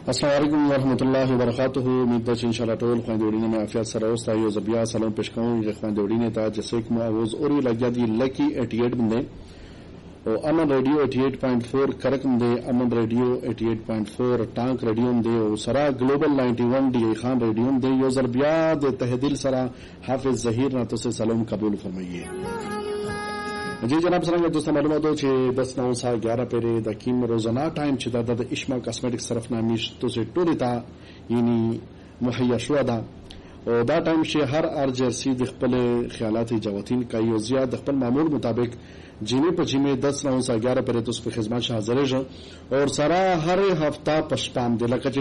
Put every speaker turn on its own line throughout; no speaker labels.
अस्सलाम वालेकुम वरहमतुल्लाहि वबरकातुहू। उम्मीद है इंशाल्लाह टोल ख्वांदोड़ीने में आफियत सर होस्ता यो जबिया सलाम पेश कहूं ये ख्वांदोड़ीने ता जैसे कि मावूज और लग्या दी लकी 88 बंदे और अमन रेडियो 88.4 करक बंदे अमन रेडियो 88.4 टांक रेडियो दे और सरा ग्लोबल 91 डी खान रेडियो दे यो जबिया दे तहदिल सरा हाफिज जहीर ना तो से सलाम कबूल फरमाइए। जी जनाब सर दोस्तों मालूमात हो 10:09 पेरे द किम रोजाना टाइम चिदा द इश्मा कॉस्मेटिक सरफ नामी तो से टोरिता यानी मुहैया शुदा और दा टाइम से हर आरजरसी दखपले ख्यालाती जवातीन का यो जियाद दखपल मामूल मुताबिक जिमे पजिमे 10:09 पेरे तो उस पर खिदमत से हाजिर है और सारा हर हफ्ता पशपाम दिला का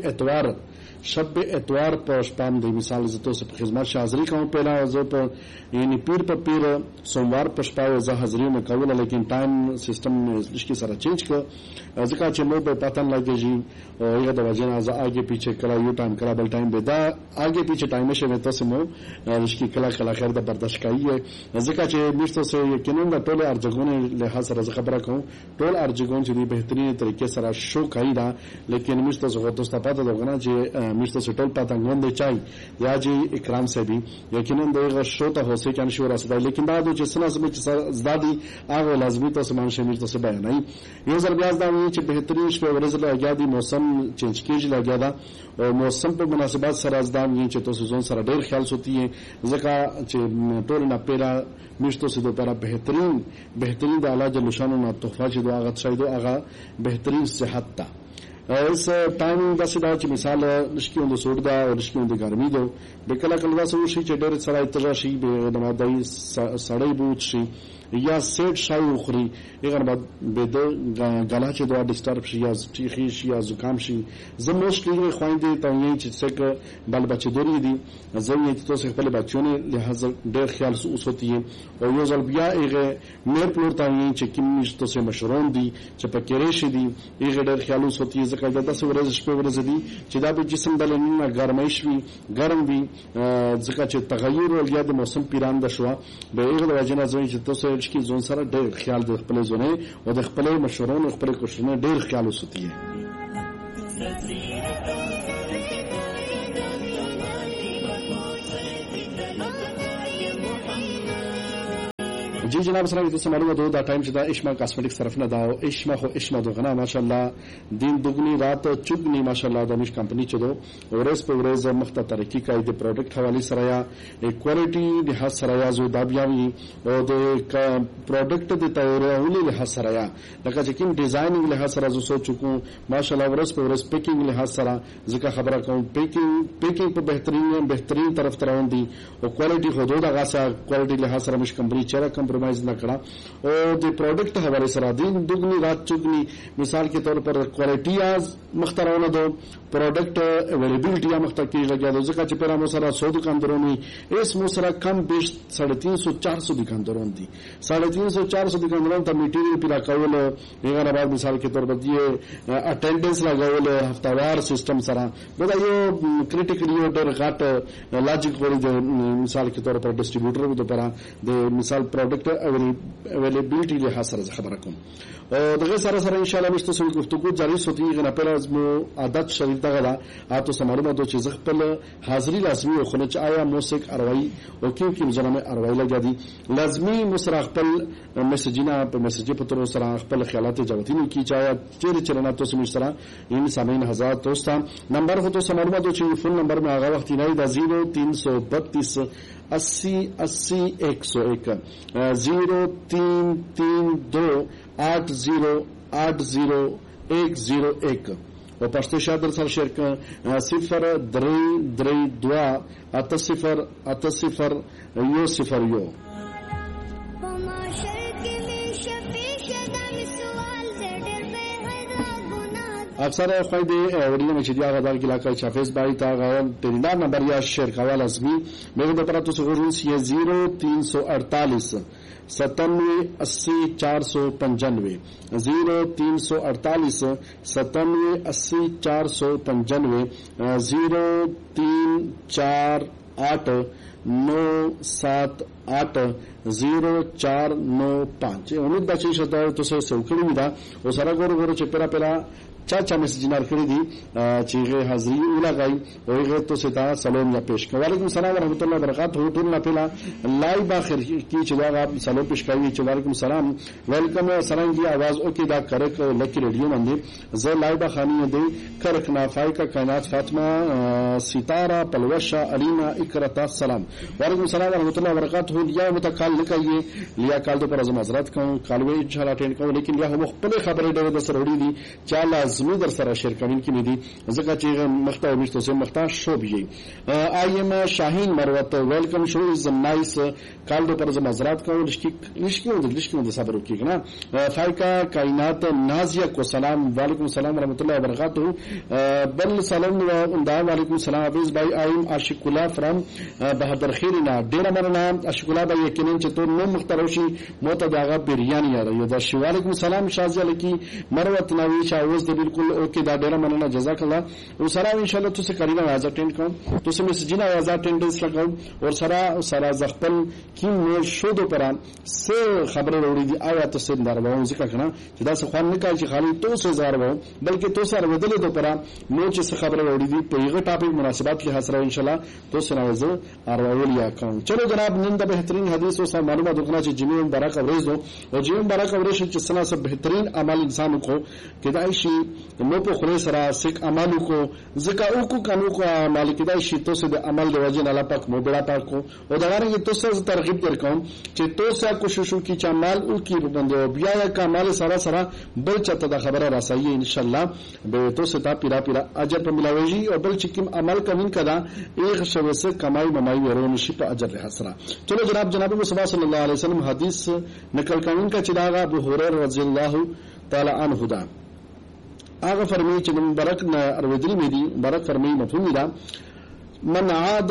शब एतवार पशपाम दे मिसाल जतो से खिदमत से हाजिरी का पहला जो पर यानी पीर पर पीर सोमवार पशपाव जा हाजिरी में कवल लेकिन टाइम सिस्टम में इसकी सारा चेंज कर जिका चेमो पे पता लगे जी और ये दवाजन आज आगे पीछे कला यू टाइम कला बल टाइम बेदा आगे पीछे टाइम में से तो समो इसकी कला खैर द बर्दाश्त काई है जिका चे मिस्तो से यकीनन द टोल अर्जगोन लिहाज सर खबर कहूं टोल अर्जगोन जी बेहतरीन तरीके सरा शो काईदा लेकिन मिस्तो से तो पता दोगना जी मिस्तो से टोल पता गोंदे चाई या जी इकराम से भी यकीनन देगा शो तो हो से क्या शो रसदा लेकिन बाद जिसना से ज्यादा आगे लाजमी तो समान से मिस्तो से बयान नहीं ये जरब्याज दा चे बेहतरीन पे वरजल आजादी मौसम चेंज कीज लग गया और मौसम पे मुनासिबात सराजदान ये चे तो जोन सरा ढेर ख्याल होती है जका चे टोल ना पेरा मिस्तो से दोपहर बेहतरीन आला जलुशान ना तोहफा चे दो आगा शायद आगा बेहतरीन सेहत ता इस टाइम दस दाच मिसाल निश्की उन सोडदा और निश्की उन गर्मी दो बेकला कलवा से उसी चे ढेर सरा इतराशी बे नमादाई सड़ई बूच शी या सेट शाई उखरी एगर बाद बेदो गला चे दो डिस्टर्ब शी या चीखी शी या जुकाम शी जब मोस्टली ये ख्वाइंदे तो ये से बाल बच्चे दोरी दी जब ये तो से पहले बच्चों ने लिहाजा ढेर ख्याल से उस होती है और यो जल्बिया एक मेर प्लोरता ये चे किम तो से मशरूम दी चे पकेरेशी दी एक ढेर ख्याल उस होती है जका ज्यादा से वरज पे वरज दी चिदा भी जिस्म दलना गरमाइश भी गर्म भी जका चे तगय्युर और याद मौसम पिरान दशवा बे एक वजना जो तो से की जोन सारा ढेर ख्याल दे खपले जोने और दे खपले मशरूम और खपले कुशने ढेर ख्याल होती है। जी जनाब सलाम तो मालूम दो दा टाइम से इश्मा कॉस्मेटिक सरफ न दाओ इश्मा हो इश्मा दो गना माशाल्लाह दिन दुगनी रात चुगनी माशाल्लाह दमिश कंपनी चदो और इस प्रोग्रेस मुख्ता तरक्की का ये प्रोडक्ट हवाले सराया एक क्वालिटी लिहाज सराया जो दाबियावी और दे प्रोडक्ट दे तौरली लिहाज सराया लगा जकिन डिजाइनिंग लिहाज सरा जो सोच चुकूं माशाल्लाह और इस प्रोग्रेस पैकिंग लिहाज सरा जिका खबर कहूं पैकिंग पे बेहतरीन तरफ तरह दी और क्वालिटी हो दो दासा क्वालिटी लिहाज सरा मिश कंपनी चरा कंप्रोमाइज न करा और दे प्रोडक्ट हवाले सरा दिन दुगनी रात चुगनी मिसाल के तौर पर क्वालिटी आज मुख्तरा न दो प्रोडक्ट अवेलेबिलिटी मुख्तर की लगे दो जगह चपेरा मुसरा 100 दुकानदारों में इस मुसरा कम बेश 350-400 दुकानदारों दी 350-400 दुकानदारों तक मटीरियल पिला कवल एगार बाद मिसाल के तौर पर ये अटेंडेंस लगावल हफ्तावार सिस्टम सरा बता ये क्रिटिकली ऑर्डर घाट लॉजिक वाली मिसाल के तौर पर डिस्ट्रीब्यूटर भी दोपहर दे मिसाल प्रोडक्ट अवेलेबिलिटी लिहाज सर खबर रखूं और दगे सारा सारा इंशाल्लाह मिस्तो से गुफ्तगू जारी होती है ना पहला आदत शरीफ दगला आ तो समालूम दो चीज पहले हाजिरी लाजमी और खनच आया मोसिक अरवाई और क्योंकि मुजना में अरवाई लगा दी लाजमी मुसरा खपल मैसेजिना पे मैसेज पत्र सरा खपल ख्यालात जवतीनी की चाहे चेरे चलना तो से मिसरा इन सामीन हजार दोस्ता नंबर हो तो समालूम दो चीज फोन नंबर में आगा वक्त नहीं 0332 80-80-101 0332-80-80-101 और पश्तो शादर सर शेर 0-3-2-8-0-8-0 अक्सर फायदे वरीना में चिड़िया गदार की इलाका शाफेज बाई था गावन तेरिंदा नंबर या शेर कवाल अजमी मेरे दोपहर तो सुगुरुस ये 0348 97-80-495 0348 97-80-495 034-8-978-0495 उम्मीद बाची शता तो से सौखड़ी मिला और सारा गोरो गोरो चेपेरा पेला چا میسجینار کړی دي چې هغه حاضری ولغای او هغه تو ستا سلام یا پیش کوي. وعلیکم السلام ورحمۃ اللہ وبرکاتہ. ټول نه پیلا لایو اخر کی چې دا سلام پیش کوي چې وعلیکم السلام ویلکم سلام دی आवाज او کې دا کرک لکی ریډیو باندې زه لایو خانی دی کرک نافای کا کائنات فاطمه ستاره پلوشا علینا اکرتا السلام. وعلیکم السلام ورحمۃ اللہ وبرکاتہ. یا متکال لکایے لیا کال دو پر از معذرت کوم کالوی ان شاء الله اٹینڈ کوم لیکن یا هم خپل خبرې ډېر سره وړي دي چې لازمي در سره شیر کړي کې دي ځکه چې مخته وشته سم مخته شو بي ایم شاهین مروت ویلکم شو از نایس کال دو پر از معذرت کوم لشکی د صبر وکړي نه فایکا کائنات نازیہ کو سلام. وعلیکم السلام ورحمۃ اللہ وبرکاتہ. بل سلام دا وعلیکم السلام حافظ بھائی ایم عاشق الله فرام بہادر خیرنا ډیر مرنا عاشق الله بھائی یقینا چې تو نو مختروشي موته داغه بریانی یاره دا شی. وعلیکم السلام شازیہ لکی مروت نوی شاوز د بالکل اوکے دا ډیر مرنا جزاک الله. او سره ان شاء الله تاسو کرینا आवाज اٹینڈ کوم تاسو میسجینه आवाज اٹینڈنس لګاو او سره زخپل کی نو شو دو پران سه خبره وروړي دي آیا تاسو درو ځکه کنه چې دا څه خوان نه کوي چې خالی تاسو زار وو بلکې تاسو سره ودلې دو پران نو چې خبره وروړي دي په یغه ټاپک مناسبات کې حاصله ان شاء الله تاسو نوازه اورولیا کوم. چلو جناب نن د بهترین حدیث او معلومات وکړه چې جمعه مبارک ورځ او جمعه مبارک ورځ چې سنا سره بهترین عمل انسان کو کدای شي نو په خوري سره سک عمل کو زکه او کو قانون کو عمل کدای شي تاسو د عمل د وجه نه الله پاک مو بڑا پاک کو او دا غره تاسو ترغیب درکوم چې تاسو کوشش وکړئ چې عمل او کی باندې بیا یا کمال سره بل چته د خبره راسایي ان شاء الله به تاسو ته پیرا اجر په ملاوي او بل چې کوم عمل کوي کدا ایک شوسه کمای ممای ورون شي په اجر حسره. چلو جناب مصطفی صلی الله علیه وسلم حدیث نقل کوي کا چې دا ابو هريره رضی الله تعالی عنہ دا هغه فرمایي چې مبارک نه ارویدل مې دي مبارک فرمایي مفهوم دا من عاد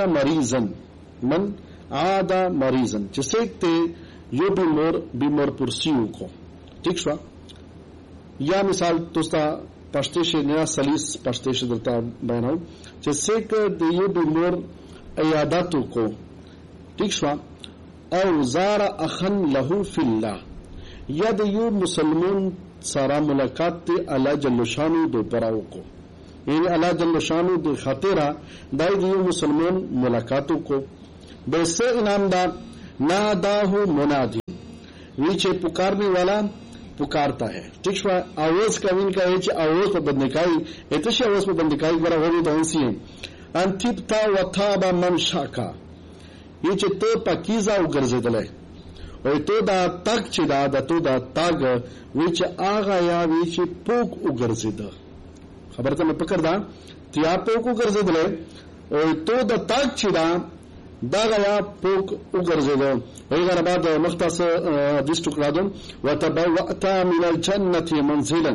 مریضا چې سکته یو بیمار پرسیو کو ٹھیک شو یا مثال توستا پښتې شه نه سلیس پښتې شه درته بیانو چې سک د یو بیمار عیادت کو ٹھیک شو او زار اخن له فی الله یا د یو مسلمان سره ملاقات ته الله جل شانو دو پراو کو یعنی الله جل شانو د خاطره دای د یو مسلمان ملاقاتو کو به سه انعام دا ناداہو منادی ویچے پکارنے والا پکارتا ہے ٹھیک شو آواز کا ان کا ہے چې آواز په بندکای اتش آواز په بندکای برا ہوئی تو انسی انتبتا وتاب من شاکا یہ چې تو پاکیزه او ګرځیدل او تو دا تک چې دا تو دا تاګ ویچ آغا یا ویچ پوک او ګرځیدل خبر ته پکړ دا تیا پوک او ګرځیدل او تو دا تاګ چې دا دا غیا پوک وګرځیدو ویغه بعد مختص حدیث ټکړه دوم وتبوأت من الجنه منزلا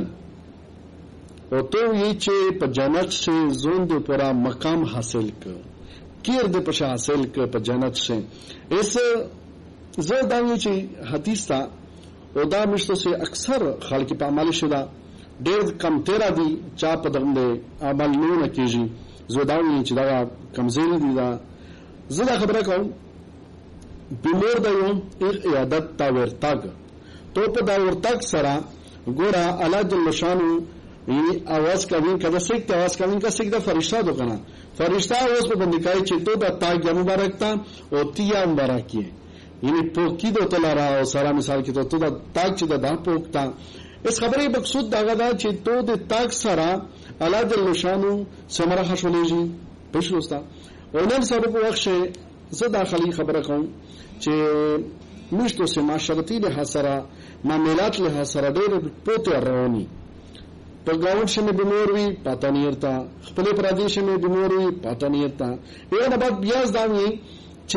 او تو یې چې په جنت شي زوند پر مقام حاصل ک کیر د په حاصل ک په جنت شي اس زه دا یې چې حدیث تا او دا مشته سي اکثر خلک په عمل شدا ډېر کم تیرا دي چا په دغه عمل نه کیږي زه دا یې چې دا کمزوري دي دا زدا خبره کوم بیمار د یو عیادت تا ورتاګ تو په دا ورتاګ سره ګورا الله جل شانو یعنی आवाज کوي کله سکت आवाज کوي کا سکت فرشتہ دو کنه فرشتہ اوس په بندکای چې تو د تاګ مبارک تا او تیا مبارک کی یعنی پوکی دو تلارا او سره مثال کې تو د تاګ چې د پوکتا اس خبره مقصود دا غدا چې تو د تاګ سره الله جل شانو سمره حشولېږي پښوستا ونن سره په وخت زه داخلي خبره کوم چې مشتو سه معاشرتي له حسره معاملات له حسره ډېر پوتو رواني په گاوند شمه بیمار وي پتا نه ورتا خپل پردیش شمه بیمار وي پتا نه ورتا یو نه بعد بیا ځداني چې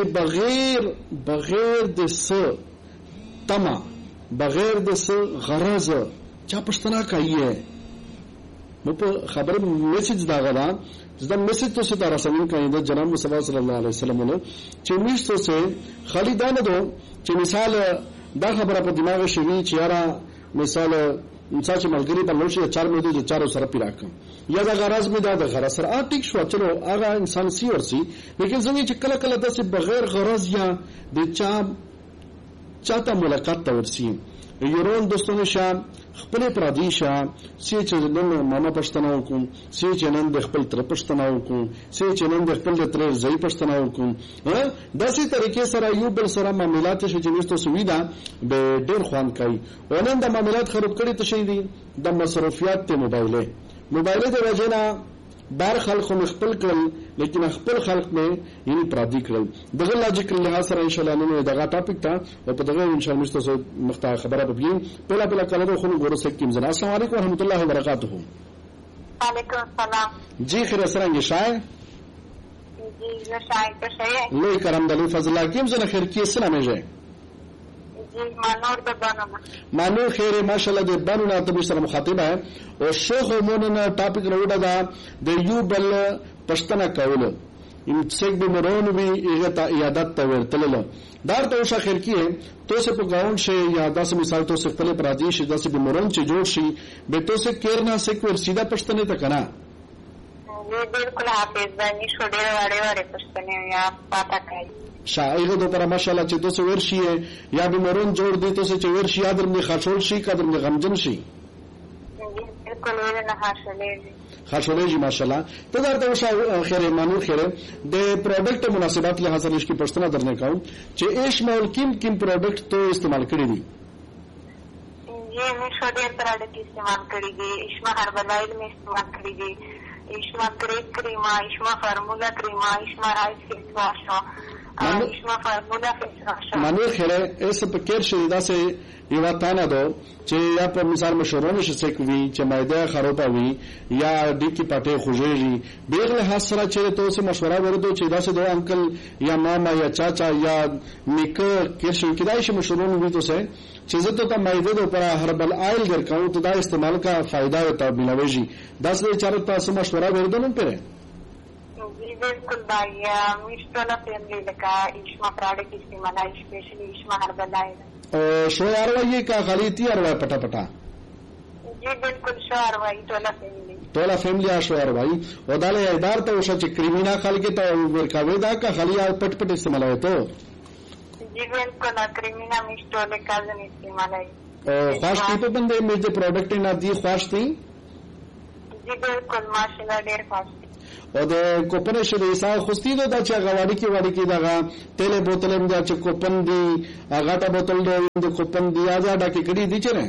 بغیر د څه تما بغیر د څه غرض چا پښتنه کوي مو په خبره میسج دا غدا زدا میسج تو سے رسول کوي د جناب مصطفی صلی الله علیه وسلم نو چې میشتو سه خالد دانه دو چې مثال دا خبره په دماغ شوی چې یاره مثال انسان چې ملګری په لوشي 4 مې د 4 سره پیراکم یا دا غرض مې دا غرض سره ټیک شو چلو هغه انسان سی ورسی لیکن زمي چې کله کله د بغیر غرض یا د چاته ملاقات ته ورسی یورون دوستانو شه خپل پردي شه چې نن ماما پښتنه وکم چې نن د خپل تر پښتنه وکم چې نن د خپل تر ځای پښتنه وکم داسې طریقې سره یو بل سره معاملات شي چې نوستو سویدا به ډېر خوان کوي ونن د معاملات خراب کړي ته شي دي د مصرفيات ته موبایل د وجنه بار خلق خپل کړل لیکن خپل خلق مې یعنی پردي کړل دغه لاجیک لحاظ سره ان شاء الله نو دغه ټاپک ته او په دغه ان شاء الله مستو مخته خبره به پهلا کله خو ګورو سکیم زنا السلام علیکم ورحمۃ اللہ وبرکاتہ.
وعلیکم السلام.
جی خیر سرنګ شای
جی زه شای په شای
لوی کرم دلی فضل الله کیم زنه خیر کی سلام یې مانو خیر ماشاءالله د بانو نه ته سره مخاطب ہے او شیخ مونږ ټاپک راوړه دا د یو بل پښتنه کول ان څنګه به مرون وی هغه ته عیادت ته ورتلل دار ته وشه خیر کی تو سے په گاوند شي یا داس مثال تو سے خپل پرادیش داس به مرون چې جوړ شي به تو سے کیرنا سے کوئی سیده پښتنه ته کنا
بالکل حافظ باندې شوډه وړه پښتنه یا پاتا کوي
شاعر دو پر ماشاءالله چې دوسه ورشي یا به مرون جوړ دی ته چې ورشي ادم نه خاصول شي قدر نه غمجن شي
بالکل نه
خاصولېږي ماشاءالله ته درته وشا خیر مانو خیر د پروډکټ مناسبات له حاصل کی پښتنه درنه کوم چې ایش مول کیم پروډکټ تو استعمال کړی دي
یہ میں شوڈر پروڈکٹ استعمال کری گی اشما ہربل آئل میں استعمال کری گی اشما کریک کریما اشما فارمولا کریما اشما رائس فیس واش اشما فارمولا فیس واش
مانو خیر ایس پکیر شیدا سے یو تانه دو چې یا په مثال مشورونه شي کوي چې مایده خرابه وي یا د کی پټه خوږي بیرله حسره چې تو سه مشوره ورته چې دا سه دو انکل یا ماما یا چاچا یا نیکه کې شي کدای شي مشورونه وي تو سه چې زه ته مایده د پر هربل آیل درکاو ته دا استعمال کا فائدہ وتا ملوي داس له چارو تاسو مشوره ورته نه پره
بالکل بھائی مشتلا فیملی لگا اشما پروڈکٹ استعمال ہے اسپیشلی اشما ہربل آئل
شو اروائی کا غلطی اروائی پٹا پٹا
جی بالکل شو اروائی
ټوله فیملی شو اروائی او داله ادار ته وشو چې کریمینا خلک ته ورکاوي دا کا خلیا پټ پټ استعمالوي ته
جی بالکل کریمینا مشتول کازن استعمالوي
او خاص ټیپ باندې مې د پروډکټ نه دی خاص دی
جی بالکل ماشاءالله ډیر خاص
او د کوپن شې حساب خوستي دا چې غواړي کې دا تیل بوتل هم دا چې کوپن دی هغه ته بوتل د کوپن دی آزاد کې کړي دي چې نه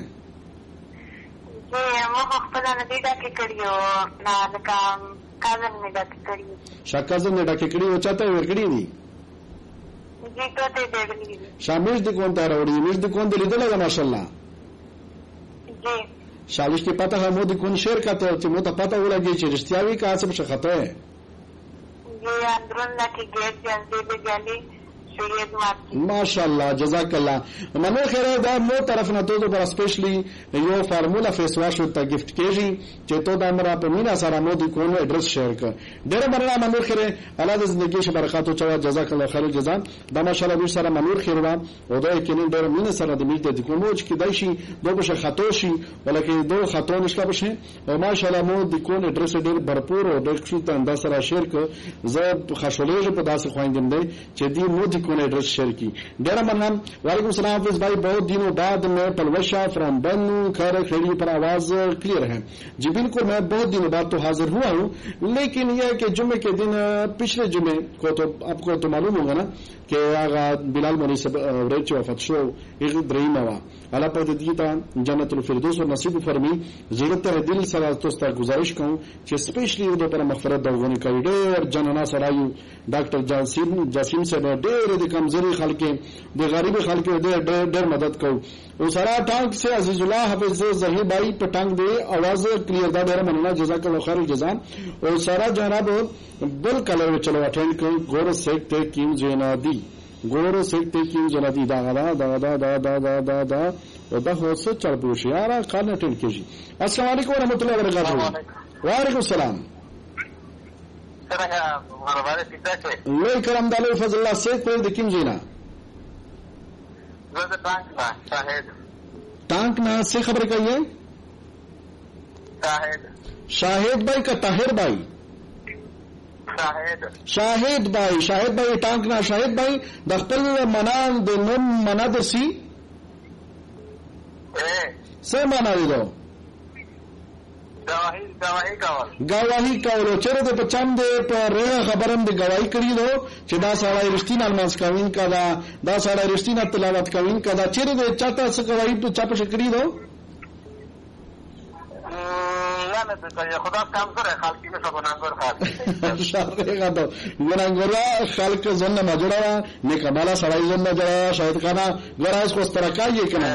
جی مو خپل نه دی دا کې کړیو نه دا کازن مې دا کې کړی
شکازن نه دا کې کړی او چاته ور کړی دي
جی ته دې
شامل دي کوم ته راوړي مې دي کوم دې لیدل ماشاءالله
جی
شالش کی پتہ ہے مودی کون شیر کا تو مو ته پتہ ولګي چې رښتیاوي کا څه څه خطا ہے
یہ اندرون لا کی گیٹ جلدی به جالي سید مارکی
ماشاءالله جزاک الله منو خیر دا مو طرف نه تو پر اسپیشلی یو فارمولا فیس واش ته گیفت کیږي چې تو دا مرا په مینا سره مودی کون ایڈریس شیر ک ډېر مرنا منو خیر الله د زندگی شه برکات او چوا جزاک الله خیر جزا دا ماشاءالله به سره منور خیر وا او دا کینې ډېر مینا سره د میته د کوموج کې دای شي دو به خطا شي ولکه دو خطا نشته بشه او ماشاءالله مو د کون ایڈریس ډېر بھرپور او ډېر ښه ته انداز سره شیر ک زه خوشاله په داسې خويندم دی چې دی مو کون ایڈریس شیئر کی ڈیرا منم وعلیکم السلام حافظ بھائی بہت دنوں بعد میں پلوشا فرام بنو خیر کھڑی پر آواز کلیئر ہے جی بالکل میں بہت دنوں بعد تو حاضر ہوا ہوں لیکن یہ کہ جمعے کے دن پچھلے جمعے کو تو آپ کو تو معلوم ہوگا نا کہ آغا بلال مری سے ریچ وفات شو ایک درہیم ہوا اللہ پاک دیتا جنت الفردوس اور نصیب فرمی ضرورت ہے دل سره توستا گزارش کوم چې سپیشلی د پر مغفرت دغونی کوي ډېر جنانا سرایو ډاکټر جاسم صاحب ډېر د کمزوري خلک د غریب خلک ډېر مدد کو او سارا ټانک سے عزیز الله حافظ زہیر بھائی پټنګ دی आवाज کلیئر دا ډېر مننه جزاک الله خیر جزا او سارا جناب بل کله چلو اٹینڈ کو غور سیکتے کیم زینادی غور سیکتے کیم زینادی دا دا دا دا دا دا دا دا او دا هو څه چل پوښ یارا کار نه ټینډ کیږي السلام علیکم ورحمۃ اللہ وبرکاتہ وعلیکم السلام لوی کرم دالو فضل الله سیک په د کیم زینا
زه
ټانک نه څه خبره کوي شاهد بھائی کا طاهر بھائی شاهد بھائی ټانک نه شاهد بھائی د خپل منان د نوم منا درسي څه معنا دی گواهی کولو چیرې د پچام د پر خبرم د گواهی کړی دو چې دا سړی رښتینی الماس کوین کدا دا سړی رښتینی تلاوت کوین کدا چیرې د چاته څه گواهی په چاپه شکړی دو
نه ته خدا کام سره خلک نه ګناګور خاص
شاته غاټو ګناګور خلک زنه ما جوړا نه کماله سړی زنه جوړا شاید کنه ګراس خو سترکایې کنه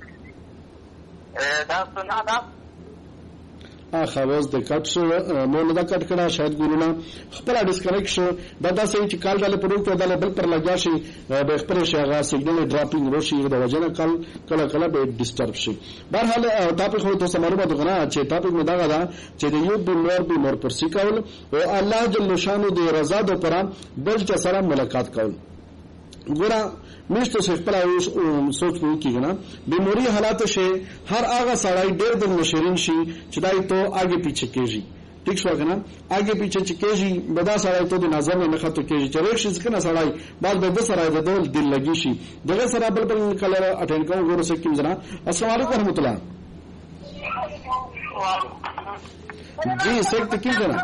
دا څنګه دا
خواص د کټ شو نو نه دا کټ کړه شاید ګورونه خپل ډیسکنیکټ شو دا داسې چې کال ډاله پروت دا بل پر لګیا شي به خپل شي هغه سیګنل ډراپینګ روشي د وجنه کله به ډیسټرب شي بهرحال ټاپک خو تاسو معلومات غواړم چې ټاپک مې دا غدا چې د یو بیمار پر سیکول او الله جل شانو د رضا د پر بل چې سره ملاقات کول ګورا مشته څه خپل سوچ کوي کیږي بیماری حالات شي هر هغه سړی ډېر د مشرین شي چې دای ته آگے پیچھے کیږي ٹھیک شو کنه آگے پیچھے چې کیږي بدا سړی ته د نظر نه خطو کیږي چې ریښ څنګه سړی بعد به سړی د دل لګي شي دغه سره بل کلر اټینډ کوم ګورو څه کیم جنا السلام علیکم ورحمت الله جی سیک کیم جنا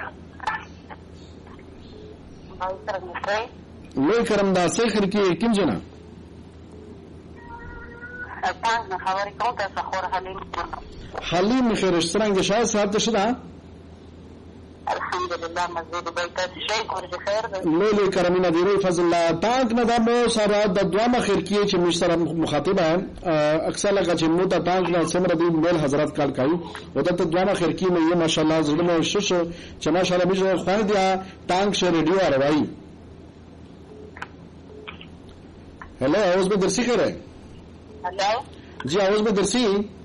لوی کرم دا سیخر کی کم جنا حلیم خیر اشترانگ شاید صاحب تشدا
الحمدلله مزید بیتا شیخ ورز خیر
لوی کرمینا دیروی فضل اللہ تانک ندامو سارا دا دوام خیر کیے چی مشتر مخاطبہ ہے اکثر لگا چی موتا تانک نا سمر دین میل حضرات کال کئی و دا دوام خیر کیے میں یہ ماشاءاللہ ظلم و شش چی ماشاءاللہ مجھے خوان دیا تانک شا ریڈیو آروائی हेलो आवाज में दर्शी कर रहे
हेलो
जी आवाज में दर्शी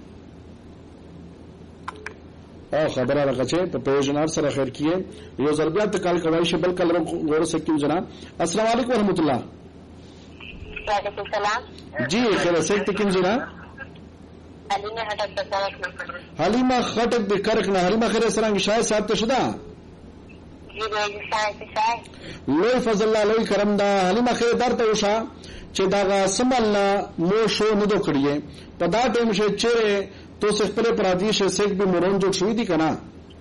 خبره راغچه په پیژنار سره خیر کیه یو ضربیات کال کوي شبل کلر غور سکیو جناب السلام علیکم ورحمت الله
وعلیکم السلام
جی خیر سکت کیم جناب حلیمه خټک د کرک نه حلیمه خیر سره شاید صاحب ته شدا
جی شاید
لوی فضل الله لوی کرم دا حلیمه خیر درته وشا چې دا سملنا مو شو نه دو کړی په دا ټیم شه چیرې تو څه خپل پرادیش سیک به مورون جوړ شوې دي کنه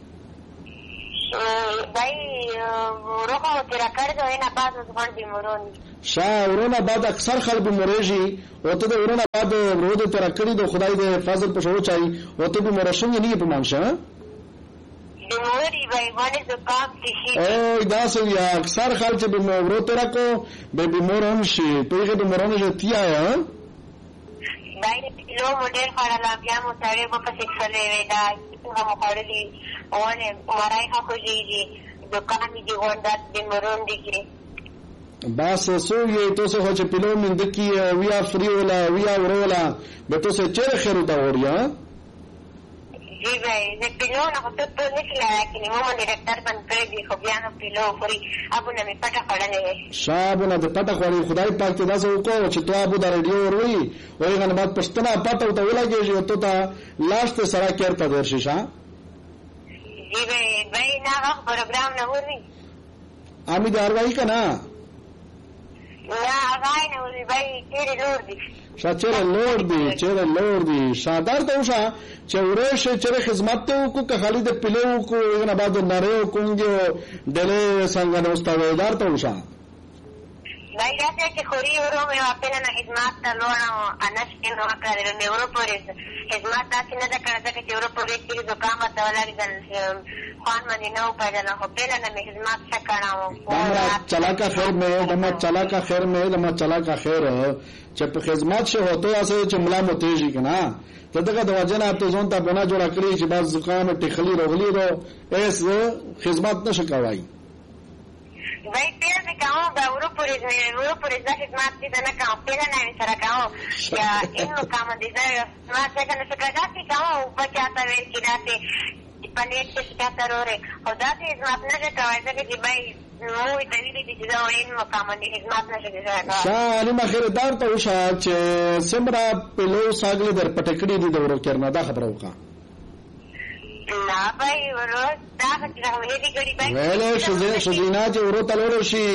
دای روغه تیر کړو نه بعد ځوړ به مورون
ورونه بعد اکثر خلک مرېږي او ته د ورونه بعد ورود تیر کړی د خدای د فضل په شو چای او ته به مرشم نه په مانشه
بیماری باندې زکام دي
او دا سو یا اکثر خلک به مورو تیر کو به بیمارون شي په دې مورونه جتیا ہے
دای کیلو ماډل خړلا بیا مو سره په فکسلې وې دا هغه خړلې اونه مړای هغه جیږي دکان دی وندا د مرون دي
بس سو یې تو څه چې پلو من دکی ویا فری ولا ویا ورولا به تو څه چیرې خیر تا وریا
جی بھائی نے پلو نہ تو نکلا کہ مو ډایرکټر بن کړی دی خو بیا نو پلو فری ابو نه می پټه خړلې
شابونه د پټه خړې خدای پاک ته داسې وکړو چې تو ابو د رادیو وروي وایغه بعد پښتنه پټه ته ولګیږي او ته تا لاست سره کېرته درشي ښا
جی بھائی نه هغه پروګرام نه وری
امي داروي کنا
نه هغه نه وری بھائی تیرې لور دي
چیرې لور دی شادار ته وشا چې ورشه چې خدمت ته کو که خالد پلو کو نه بعد نړیو کوږه ډلې څنګه نو استادار ته وشا
دای راته چې خوري ورو مې خپل نه خدمت ته لونه انش کې نو کړل مې ورو پورې خدمت تاسو نه کړل چې ورو پورې چې دوکان ته ولګل خوان باندې نو پېژنه خپل نه مې خدمت وکړم
چلا کا خیر چې په خدمت شه هوته اسه چې ملا متېږي کنه ته دغه د وجنه ته ځون ته بنا جوړ کړی چې بعض زکام ټخلی رغلی دو ایس خدمت نشه کوي
وای پیر دې کوم دا ورو پورې ځکه خدمت دې نه کوم پیر نه سره کوم یا انو کوم دې دا ما څنګه نه څنګه داسې کوم په چاته ویل کې داسې پلیټ څه ترورې او داسې خدمت نه کوي ځکه چې بای نو دې دې چې دا وین مقام دې خدمت نه کوي
شالي مخیر دار ته وشا چې سمرا پلو ساګل در پټکړې دي د ورو کرنا دا خبره وکړه
لا بای ورو دا چې هغه دې ګړي بای
ویلې شزینا چې ورو تلور شي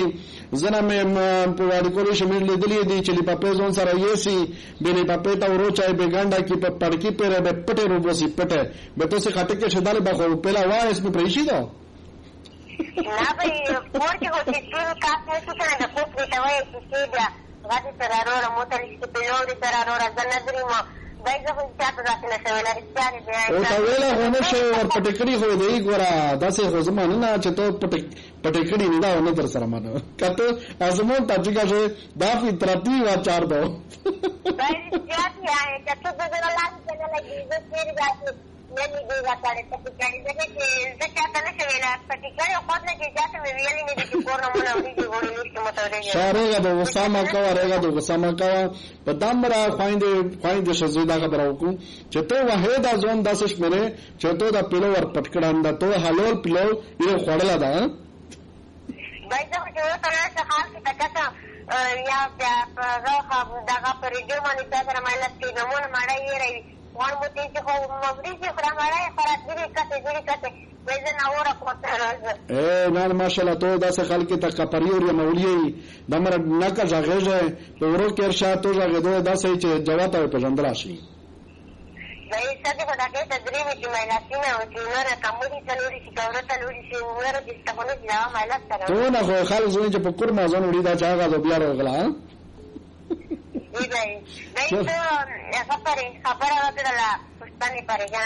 زنه مې په واړی کولې شمیر لیدلې دي چې لپاره ځون سره یې سي بنې پپې تا ورو چای به ګانډا کې په پړکی پیره به پټه روبوسي پټه به تاسو خاطر کې شداله به पहिला वायस में प्रेषी दो
ना भाई फोर के होते तीन कास में सुना ना कोप देता है कि dia gati terarora motoristi piloti terarora zanadrimo daiga को चाहता था कि नशे वाला रिश्तेदार है
वो तवेला होने से और पटकड़ी हो गई गोरा दस हो जमाने ना चतो पटकड़ी निदा होने तर सरमाना कहते आजमोन ताजिका से दाफी तरती वा चार दो
भाई क्या किया है क्या तो जरा लाने चले लगी जो फिर जाके नहीं देगा तारे पटकड़ी जगह के जचाता नशे वाला पटकड़ी और खुद ने के जाते में वेली ने देखी कोरोना मोना उड़ी की गोली लिस्ट मोटरे
शारेगा तो वसामा कवा रहेगा तो वसामा कवा पदामरा फाइंदे शजीदा खबर को चतो वाहेदा जोन दासश मेरे चतो दा पिलो और पटकड़ांदा तो हलोल पिलो ये खोड़ला दा
भाई जब जो तरह से हाल की तकसा या रोहा दागा पर रेडियो मानी तारा माइला के नमोन माड़ा ये रही वन मोती से हो मबरी से खरा माड़ा है फरात भी कते वैसे ना और कोता
ए नाल माशाल्लाह तो दास खाल के तक परियोर या मौलिये दमर नका जागेजे तो रो के इरशा तो जागे दो दास है जवाता पे जंदराशी
भाई सके पता के तदरीब की महिला की ना कि उन्होंने कमरी चलोरी सी कवर चलोरी सी उन्होंने जिसका होने जा महिला तरह
तो ना हो खाल जोन जे पकुर मा जोन उड़ी दा जागा तो बियार होगला
जी भाई नहीं तो खबर वगैरह पुछतानी पड़ेगा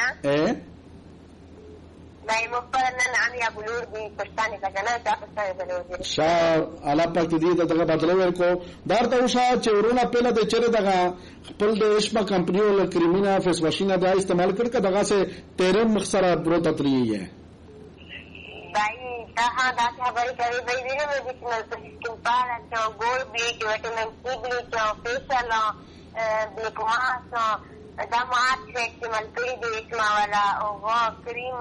भाई मुफ्तरना नाम या बुलूर भी पुछतानी का जना क्या पुछतानी बुलूर
शाह आलापा की दी तक बदलवे को दार तो उषा चेवरोना पहला ते चेरे दगा पल दे इश्मा कंपनियों क्रिमिना फेस मशीना दा इस्तेमाल करके दगा से तेरे मखसरा ब्रो तत्री है
भाई कहां दा खबरी करी भाई वीडियो में जिसमें स्किन पाला तो gold bleach vitamin C bleach facial black दमात से इस्तेमाल करी दी इस्मा वाला वो क्रीम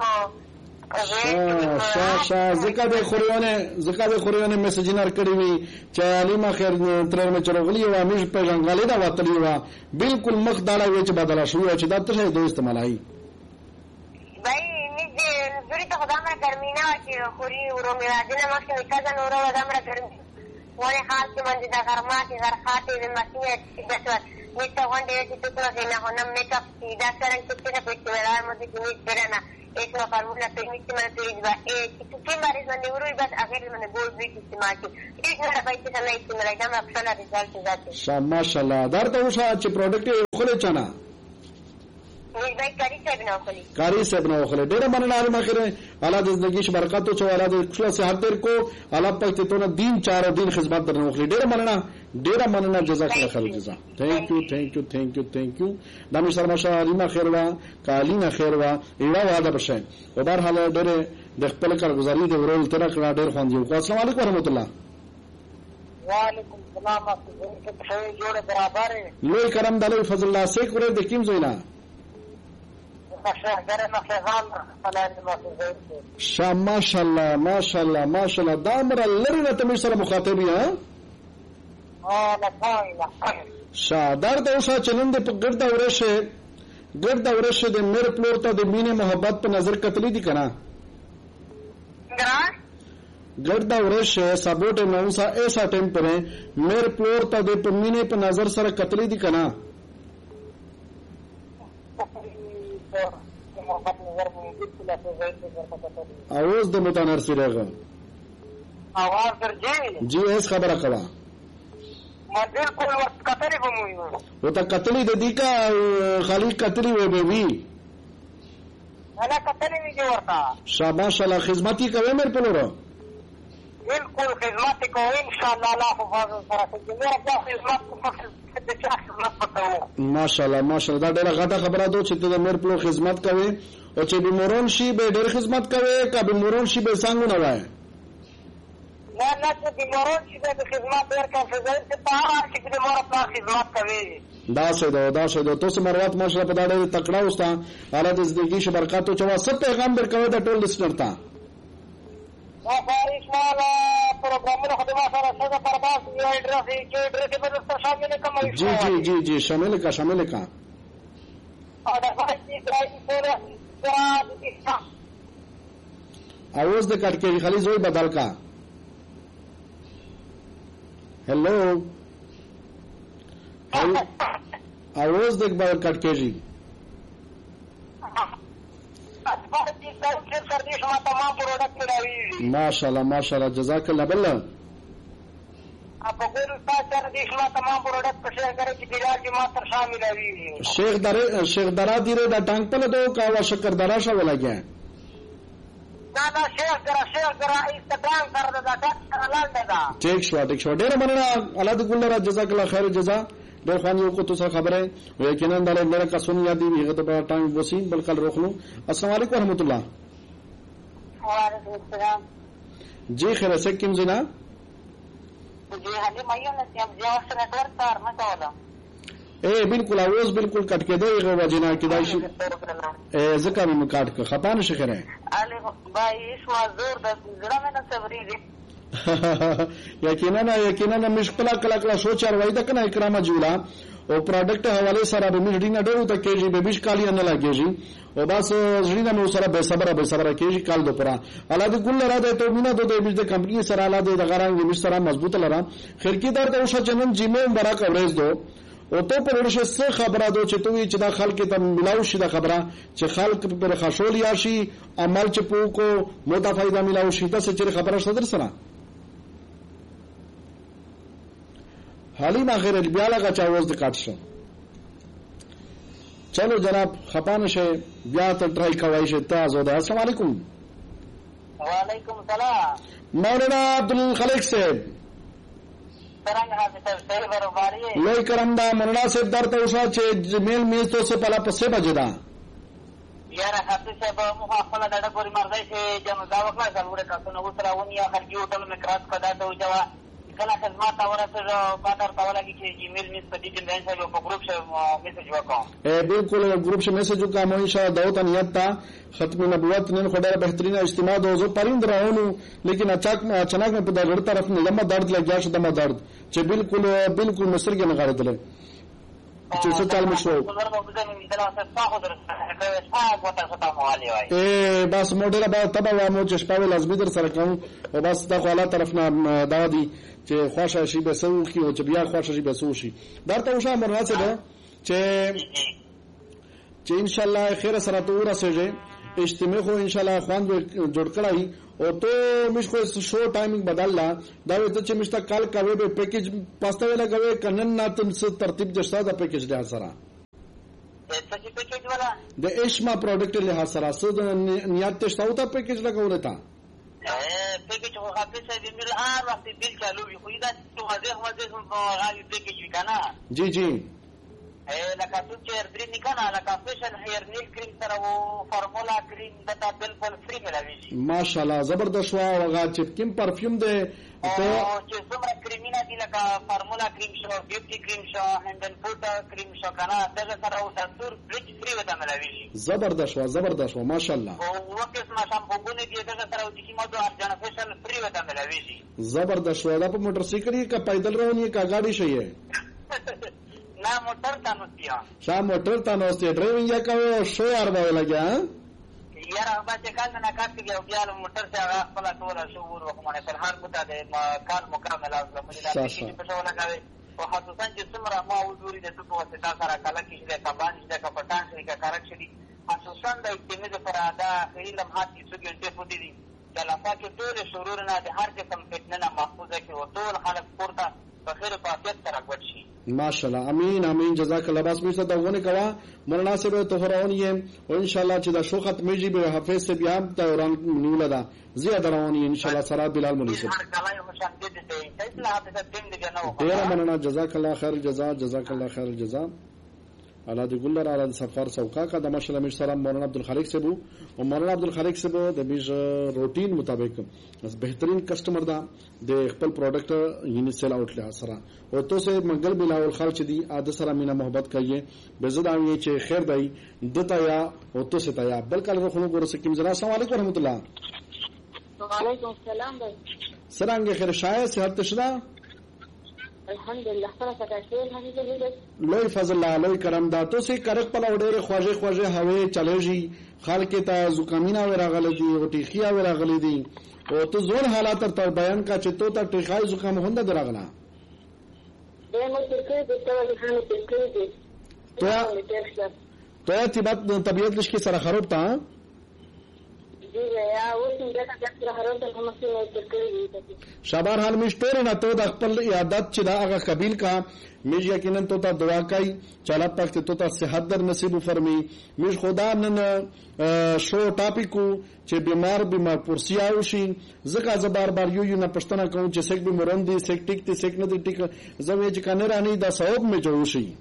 شا زکه د خوريونه میسجینر کړی وی چې علیمه خیر تر مې چرغلی و مې په جنگالې دا وتلی و بالکل مخ داړه وی چې بدلا شو چې دا ته د استعمالای
भाई निजे जुरी तो खदामरा गर्मीना कि खुरी उरो मेरा दिन मक्के निकाजा नोरा खदामरा गर्मी वाले हाल के मंदी दा गरमा के घर खाते में मशीन बसवा निता वंडे की तो के ना होना मेकअप सीधा करन कितने ना पेट वेला मध्य जिनिस करना एक नो फार्मूला पेनिक में पेज बा ए कितने बारे में उरो बस अगर मैंने गोल्ड ब्लीच इस्तेमाल की एक मेरा पैसे से नहीं इस्तेमाल एकदम अक्सर रिजल्ट जाते
माशाल्लाह दर तो उषा अच्छे प्रोडक्ट खोले चना कारी से बना खोले डेरा मनना आलम आखिर अल्लाह जिंदगी से बरकत हो अल्लाह खुला सेहत देर को अल्लाह पाक तो ना दिन 4 दिन खिदमत करना खोले डेरा मनना जज़ाकल्लाह खैर जज़ा थैंक यू दामी शर्मा अलीमा खैरवा कालीना खैरवा इड़ा वादा बशे और बहरहाल डेरे देखपल कर गुजारी दे रोल तेरा करा डेर खान जी को अस्सलाम वालेकुम रहमतुल्लाह
वालेकुम सलाम आपके जोड़े बराबर है
लोई करम दाले फजल्ला से करे देखिम जोइना شا ماشاءالله دا امر لري نه تم سره مخاطب یا شا درد اوسه چلند په ګرد ورشه د میر پلور ته د مینه محبت په نظر کتلی دي کنه ګرد ورشه سبوټه نوسا ایسا ټیم پر میر پلور ته د مینه په نظر سره کتلی دي کنه आवाज د متنر سیرغه
आवाज در
جی اس خبره کوا
ما بالکل وخت کتلې بموي
وته کتلې د دې کا خالی کتلې وې به وی
انا کتلې وی دی ورته
شاباش الله خدمتي کوي مې په لورو
بالکل خدمت کوي ان شاء الله الله حفاظ سره کوي مې په خدمت
ماشاءالله دا ډېره غټه خبره ده چې د میر په خدمت کوي او چې بیمارون شي به ډېر خدمت کوي که بیمارون شي به څنګه نه وای
نه چې بیمارون شي به خدمت ورکړي فزای ته پاره چې بیمار په خدمت کوي
دا څه ده تاسو مروت ماشاءالله په دا ډېر تکړه اوسه اعلی د زندگی شه برکات او چوا سب پیغمبر کوي د ټول لسنر تا
اسماعیل پروګرامونه خدمت سره څنګه پرداس یو ایڈریس په دفتر شامل کوم
جی شامل کا आवाज दे काट के खाली जोई बदल का हेलो आवाज देख बार कट के जी माशाल्लाह माशाल्लाह जज़ाकल्लाह बल्ला
तमाम प्रोडक्ट शेयर करे कि बिलाल की मात्र शामिल है
शेख दरा दिरे दा टांग पले दो कावा शक्कर दरा शा वाला गया
दादा शेख दरा इस्तेमाल कर दा लाल दा
ठीक शो डेरा मनना अल्लाह दी गुल्ला जज़ाकल्लाह खैर जज़ा दो खानियों को तो खबर है यकीनन दाले मेरा का सुन यादी भी तो बड़ा टांग वसीम बलकल रोक लूं अस्सलाम वालेकुम रहमतुल्लाह
वालेकुम अस्सलाम
जी खैर से किम जिना
जी हाली मायो ने अब जवाब से नेटवर्क तार में तो
बिल्कुल आवाज बिल्कुल कट के दे वजना किदाशी ذکر من काट के खपा न शकर है
अली भाई इस मजदूर द जरा में न सबरी दे
यकीनन मुश्किला कला सोच और वही तक ना इकरामा जुला और प्रोडक्ट हवाले सारा बेमिडी ना डरू तक केजी बेबिश काली न लगे जी और बस जड़ीना में सारा बेसबरा केजी काल दो परा अलाद गुल लरा दे तो बिना दो बिज दे कंपनी सारा अलाद दगारांग मिस सारा मजबूत लरा खिड़कीदार तो उषा चनन जिमे बरा कवरेज दो او تو پر ورشه څه خبره دو چې توی چې دا خلک ته ملاو شي دا خبره چې خلک پر خشول یا شي عمل چې پوکو مودا فائدہ ملاو شي دا څه چې خبره صدر سره حالی ما غیر بیا لگا چاوز د کاټ شو چلو جناب خپانه شه بیا ته ټرای کوي شه تاسو دا السلام علیکم
وعلیکم السلام
مولانا عبدالخالق صاحب لوی کرم دا مولانا صاحب درته اوسه چې میل میز تو سے پلا پسې بجے دا
یاره خاطر صاحب مو خپل دا ډکوري مرځي چې جنو دا وکړه څلور کسونه وسره ونیا خرجي هوټل میں کراس کدا ته وجوا کله خدمات اورته بادر تاولا کی چې ایمیل میز په دې کې دین صاحب په گروپ سے میسج وکاو
بالکل گروپ سے میسج کا مو ان شاء الله دعوت نیت تا ختم نبوت نن خدای بهترین اجتماع دوزو پریند راونو لیکن اچانک میں پدا لڑ طرف نے لمبا درد لگ گیا شو دما درد چې بالکل مصر کې نه غړدل چې څه چل مشو بس موډل به تبا و مو چې شپه لازمي در سره کوم او بس دا خو الله طرف نه دا دي چې خوښه شي به سو کی او چې بیا خوښه شي به سو شي درته وشه مناسبه چې ان شاء الله خیر سره تو ورسېږي اجتماع خو ان شاء الله خوان جوړ کړای او تو مش خو شو ټایمینګ بدللا دا وته چې مشته کال کوي به پیکیج پاسته ولا کوي کنن ناتم څه ترتیب جستا دا پیکیج له سره
څه پیکیج والا
د اشما پروډکټ له سره څه نیت تشتاو ته پیکیج لګول تا
پیکیج خو حافظ صاحب مل هر وخت بیل چالو وي خو دا تو غزه غالي پیکیج وکنا جی لکه څو چې درې نکنه لکه فیشل هیر نیل کریم سره او فارمولا کریم دته بالکل فری ملاوي شي
ماشاءالله زبردست وا وغا چې کوم پرفیوم ده
ته چې څومره کریمینه دي لکه فارمولا کریم شو بیوټي کریم شو هندن فوټ کریم شو کنه دغه سره او دستور بلیچ فری وته ملاوي شي زبردست وا ماشاءالله او وکه ما شامپوونه دي دغه سره او چې موږ ارجن فیشل فری وته ملاوي شي
زبردست وا دا په موټر سایکل کا پیدل رواني کا گاډي شي
ना मोटर तानोस्तिया
शा मोटर तानोस्तिया ड्राइविंग या का शो यार बावे लग्या
यार अब से काल ना काट के गया मोटर से आगा पला तोला शूर वकमाने पर हार बता दे काल मुकामला मुझे लगा कि पैसा वाला का वो हाथों से सुमरा मा उजूरी दे तो से सारा काला की दे का बानी दे का पटान से का कारक्षली हाथों दे इतने दे पर आदा कई लम्हा की सुगे ते फुदी दी चला के तोले शरूरना दे हर के कम फिटना महफूज है कि वो तोल हालत पूर्ता بخیر پاکیت ترقوت شي
ماشاءالله امين جزاك الله بس مې څه دغونه کوا مولانا صاحب ته هراون یم او ان شاء الله چې دا شو ختمېږي به حافظ سے بیا هم ته وران نیول دا زیاده رواني ان شاء الله سره بلال مولوی صاحب ډیر مننه جزاك الله خير الجزاء الله دې ګلر علی سفر سوکا کا د ماشاءالله مش سلام مولانا عبدالخالق صاحب او مولانا عبدالخالق صاحب د بیج روټین مطابق بس بهترین کسٹمر دا د خپل پروډکټ یعنی سیل آؤٹ له سره او تو سے منګل بلاول خلچ دی عادت سره مینا محبت کایې بزداوی چې خیر دای دتا یا او تو سے تیا بلکل رخنو ګور سکیم زرا السلام علیکم ورحمت الله
وعلیکم السلام بھائی
سرانګه خیر شایع صحت تشدا
الحمدلله خلاص تاسو
لوی فضل الله لوی کرم دا تو سي کرک په وړې خواجه هوي چلېږي خلک ته زکامینا وراغلې دي او ټیخیا وراغلې دي او ته زور حالات تر بیان کا چې تو ته ټیخای زکام هنده دراغلا تو طبیعت لشکی سره خراب تا شابار حال مشتور نه تو د خپل عادت چې دا هغه قبیل کا میج یقینا تو ته دعا کوي چې الله پاک ته تو ته صحت در نصیب فرمي میج خدا نن شو ټاپیکو چې بیمار پرسیا وشي زکه ز بار بار یو نه پښتنه کوم چې سیک به مرون دي سیک ټیک ته سیک نه دي ټیک زوی چې کنه رانی دا ثواب می جوړ شي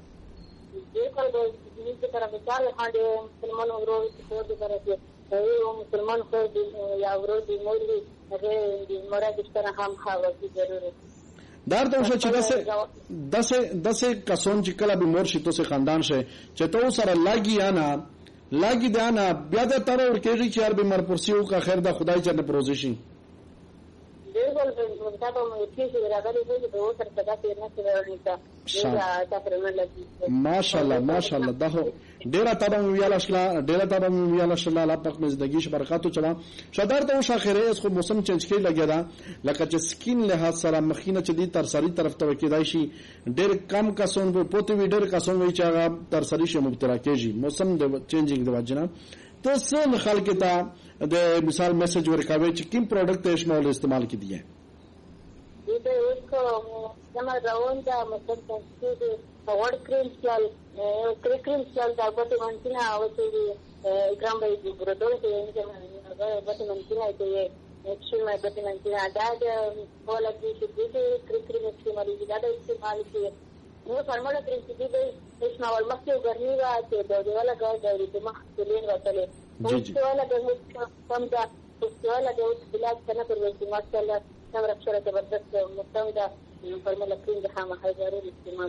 مسلمان خو یا ورو دي موري هغه دي مراد ستنه هم حواجی ضروري
دار ته چې دسه کسون چې کله به مور شي تو سه خاندان شه چې تو سره لاګي دانا بیا د تر ور کېږي چې هر به مر پرسیو کا خیر د خدای جن پروزیشن
دیګل په تاسو مو کې چې راغلي دي په اوسر څنګه تیر نه کېږي دا تاسو نه لګي
ماشاءالله دغه ډیره تابم ویاله شلا الله پاک مې زندگی ش برکاتو چلا شدار ته شاخره اس خو موسم چینج کې لګیا دا لکه چې سکین له سره مخینه چې دی ترسری طرف ته کېدای شي ډیر کم کسون په پوتې وی ډیر کسون وی چې هغه ترسری شه مبتلا کېږي موسم د چینجینګ د وجنه ته څل خلک ته د مثال میسج ورکاوي چې کوم پروډکټ استعمال کې دي
دې اوس کو زما راوند دا مطلب چې اور کریم چل دا بته منتنا او چې ګرام به ګردو ته نه بته منتنا ته چې ما بته منتنا دا ولا چې دې کریم استعمال دا استعمال کې نو فرموله کریم چې دې اسمه ول مخکې ګرمي وا چې د ولا ګاډي ته مخ تلین وتلې چې ولا د کم دا چې ولا د بلاد کنه پر وې ماشاءالله څنګه رښتیا زبردست مستمده فرموله کریم د خامه ضروري استعمال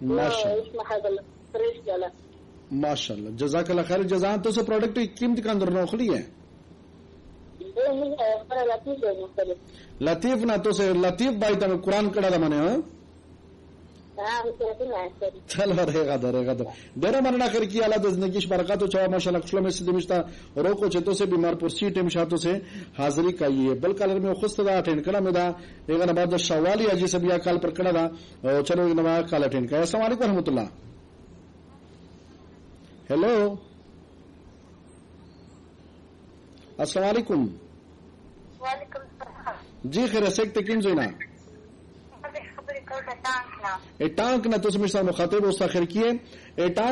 کی
माशाल्लाह जज़ाकल्लाह खैर जज़ा तो से प्रोडक्ट कीमत का अंदर नौखली है लतीफ ना तो से लतीफ भाई तने कुरान कड़ा दा माने चल रहेगा देरा मनना कर की अल्लाह जिंदगी बरकत चाह माशाल्लाह खुशला में सिद्ध मिश्ता रोको चेतो से बीमार पुरसी टेम शातो से हाजिरी काइए बल कलर में खुद दा अटेंड कला में दा एक ना बाद शवाली अजी से बिया काल पर कड़ा दा चलो एक ना काल अटेंड का अस्सलाम वालेकुम रहमतुल्लाह हेलो अस्सलाम वालेकुम
वालेकुम सलाम
जी खैर से तकीम जोइना टांक ना तो समझता मुखातिब उस आखिर किए